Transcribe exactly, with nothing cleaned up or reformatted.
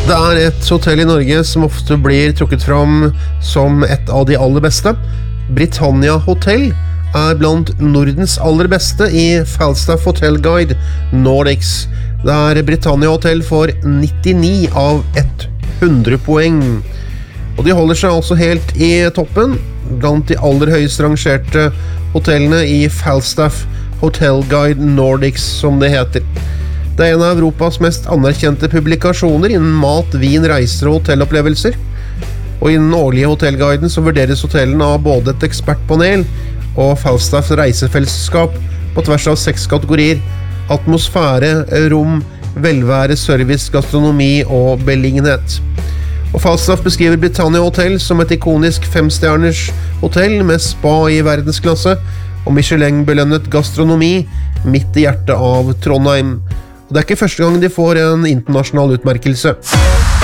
Det er et hotell i Norge som ofte blir trukket fram som et av de aller beste. Britannia Hotel er blant Nordens aller beste i Falstaff Hotel Guide Nordics, der Britannia Hotel får nittini av hundre poeng. Og de holder seg altså helt i toppen, blant de aller høyest rangerte hotellene i Falstaff Hotel Guide Nordics, som det heter. Det er en av Europas mest anerkjente publikasjoner innen mat, vin, reiser og hotellopplevelser. Og innen årlige hotellguiden så vurderes hotellene av både et ekspertpanel og Falstaffs reisefellesskap på tvers av seks kategorier: atmosfære, rom, velvære, service, gastronomi og beliggenhet. Og Falstaff beskriver Britannia Hotel som et ikonisk femstjerners hotell med spa i verdensklasse og Michelin-belønnet gastronomi midt i hjertet av Trondheim. Det er ikke første gang de får en internasjonal utmerkelse.